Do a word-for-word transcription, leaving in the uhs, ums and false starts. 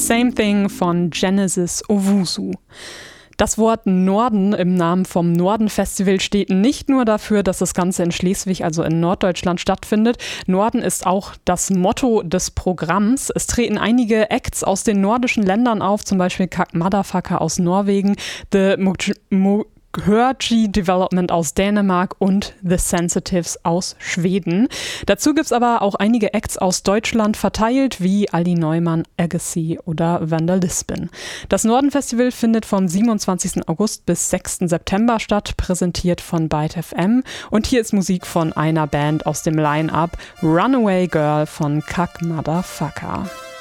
Same Thing von Genesis Owusu. Das Wort Norden im Namen vom Norden-Festival steht nicht nur dafür, dass das Ganze in Schleswig, also in Norddeutschland, stattfindet. Norden ist auch das Motto des Programms. Es treten einige Acts aus den nordischen Ländern auf, zum Beispiel Kak Motherfucker aus Norwegen, The Moj- Mo- Hörji Development aus Dänemark und The Sensitives aus Schweden. Dazu gibt es aber auch einige Acts aus Deutschland verteilt, wie Ali Neumann, Agassi oder Vandalisbin. Das Norden-Festival findet vom siebenundzwanzigsten August bis sechsten September statt, präsentiert von Byte F M. Und hier ist Musik von einer Band aus dem Line-Up, Runaway Girl von Kak Motherfucker.